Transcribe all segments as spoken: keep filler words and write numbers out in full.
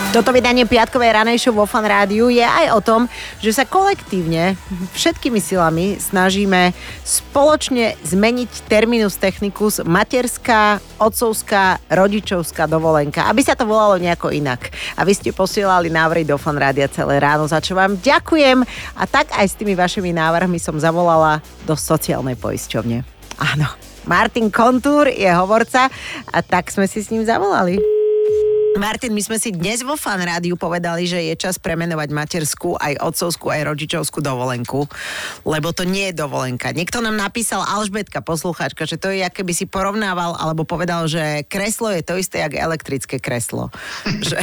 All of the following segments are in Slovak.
Toto vydanie piatkovej ranej show vo Fan Rádiu je aj o tom, že sa kolektívne všetkými silami snažíme spoločne zmeniť terminus technicus materská, otcovská, rodičovská dovolenka, aby sa to volalo nejako inak. A vy ste posielali návrhy do Fan Rádia celé ráno, za čo vám ďakujem. A tak aj s tými vašimi návrhmi som zavolala do sociálnej poisťovne. Áno, Martin Kontúr je hovorca a tak sme si s ním zavolali. Martin, my sme si dnes vo Fan Rádiu povedali, že je čas premenovať materskú, aj otcovskú, aj rodičovskú dovolenku, lebo to nie je dovolenka. Niekto nám napísal, Alžbetka, poslucháčka, že to je, aké by si porovnával, alebo povedal, že kreslo je to isté, jak elektrické kreslo. že,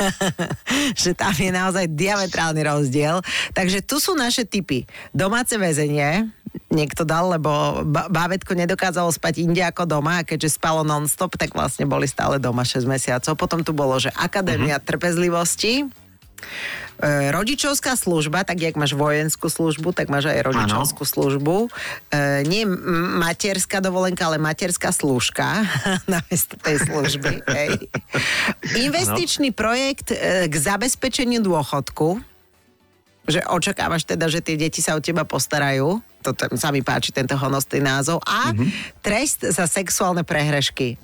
že tam je naozaj diametrálny rozdiel. Takže tu sú naše tipy. Domáce väzenie, niekto dal, lebo b- bábätko nedokázalo spať inde ako doma a keďže spalo non-stop, tak vlastne boli stále doma šesť mesiacov. Potom tu bolo, že Akadémia uh-huh. trpezlivosti, e, rodičovská služba, tak jak máš vojenskú službu, tak máš aj rodičovskú ano. službu. E, nie materská dovolenka, ale materská slúžka namiesto tej služby. Hej. Investičný ano. projekt e, k zabezpečeniu dôchodku, že očakávaš teda, že tie deti sa o teba postarajú. Toto sa mi páči, tento honosný názov. A mm-hmm. trest za sexuálne prehrešky.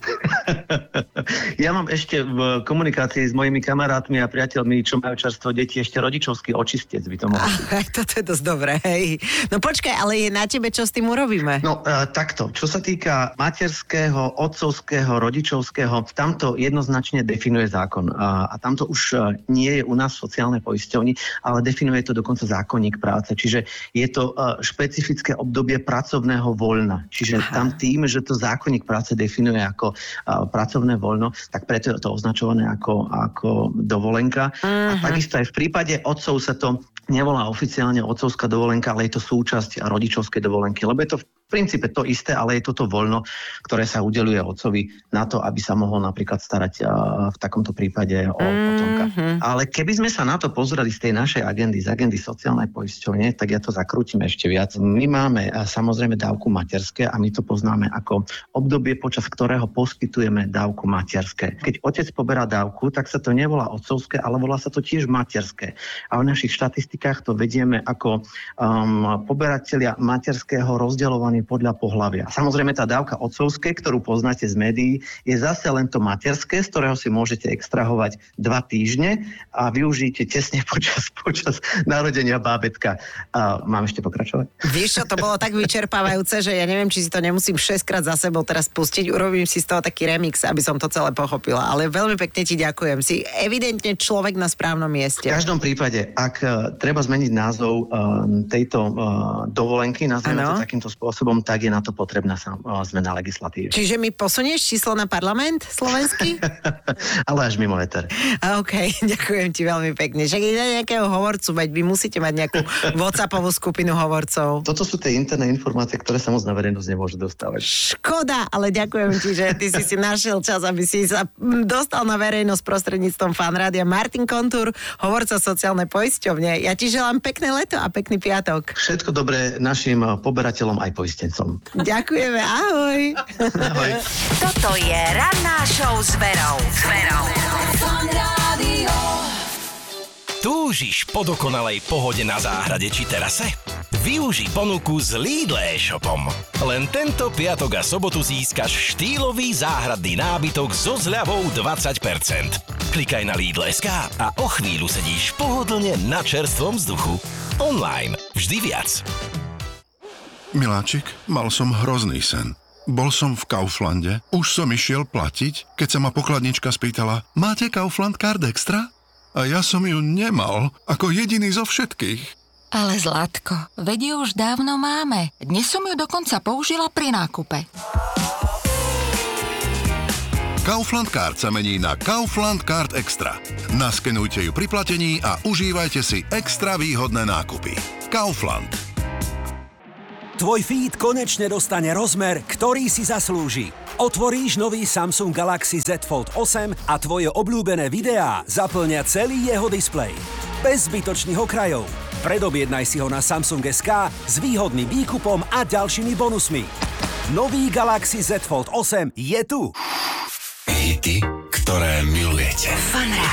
Ja mám ešte v komunikácii s mojimi kamarátmi a priateľmi, čo majú čerstvo deti, ešte rodičovský očistec by to mohol byť. Toto je dosť dobré, hej. No počkaj, ale je na tebe, čo s tým urobíme? No uh, takto, čo sa týka materského, otcovského, rodičovského, tamto jednoznačne definuje zákon. Uh, a tamto už uh, nie je u nás v sociálnej poisťovni, ale definuje to dokonca zákonník práce. Čiže je to uh, špecifické obdobie pracovného voľna. Čiže Aha. tam tým, že to zákonník práce definuje ako uh, pracovné voľno, tak preto je to označované ako, ako dovolenka. Uh-huh. A takisto aj v prípade otcov sa to nevolá oficiálne otcovská dovolenka, ale je to súčasť rodičovskej dovolenky, lebo je to v princípe to isté, ale je toto voľno, ktoré sa udeľuje otcovi na to, aby sa mohol napríklad starať v takomto prípade o potomka. Mm-hmm. Ale keby sme sa na to pozreli z tej našej agendy, z agendy sociálnej poisťovne, tak ja to zakrútim ešte viac. My máme samozrejme dávku materské a my to poznáme ako obdobie, počas ktorého poskytujeme dávku materské. Keď otec poberá dávku, tak sa to nevolá otcovské, ale volá sa to tiež materské. A v našich štatistikách to vedieme ako um, poberatelia materského rozdeľovaní podľa pohlavia. Samozrejme tá dávka otcovské, ktorú poznáte z médií, je zase len to materské, z ktorého si môžete extrahovať dva týždne a využijete tesne počas, počas narodenia bábätka. A mám ešte pokračovať? Vieš čo, to bolo tak vyčerpávajúce, že ja neviem, či si to nemusím šesťkrát za sebou teraz pustiť, urobím si z toho taký remix, aby som to celé pochopila. Ale veľmi pekne ti ďakujem. Si evidentne človek na správnom mieste. V každom prípade, ak uh, treba zmeniť názov uh, tejto uh, dovolenky, nazveme to takýmto spôsobom, tak je na to potrebná zmena legislatívy. Čiže mi posunieš číslo na parlament slovenský? Ale až mimo éter. OK, ďakujem ti veľmi pekne. Však ide nejakého hovorcu, veď vy musíte mať nejakú WhatsAppovú skupinu hovorcov. Toto sú tie interné informácie, ktoré sa moc na verejnosť nemôže dostávať. Škoda, ale ďakujem ti, že ty si si našiel čas, aby si sa dostal na verejnosť prostredníctvom Fan Rádia. Martin Kontúr, hovorca sociálnej poisťovne. Ja ti želám pekné leto a pekný piatok. Všetko dobré našim poberateľom aj poisťovne. Ďakujeme, ahoj. Ahoj. Toto je ranná show s Verou. S Verou. Túžiš po dokonalej pohode na záhrade či terase? Využij ponuku s Lidl e-shopom. Len tento piatok a sobotu získaš štýlový záhradný nábytok so zľavou dvadsať percent. Klikaj na Lidl bodka es ká a o chvíľu sedíš pohodlne na čerstvom vzduchu. Online vždy viac. Miláčik, mal som hrozný sen. Bol som v Kauflande, už som išiel platiť, keď sa ma pokladnička spýtala: máte Kaufland Card Extra? A ja som ju nemal, ako jediný zo všetkých. Ale Zlatko, veď ju už dávno máme. Dnes som ju dokonca použila pri nákupe. Kaufland Card sa mení na Kaufland Card Extra. Naskenujte ju pri platení a užívajte si extra výhodné nákupy. Kaufland. Tvoj feed konečne dostane rozmer, ktorý si zaslúži. Otvoríš nový Samsung Galaxy Z Fold osem a tvoje obľúbené videá zaplňa celý jeho displej. Bez zbytočných okrajov. Predobjednaj si ho na Samsung bodka es ká s výhodným výkupom a ďalšími bonusmi. Nový Galaxy Z Fold osem je tu. Hity, ktoré milujete. Fan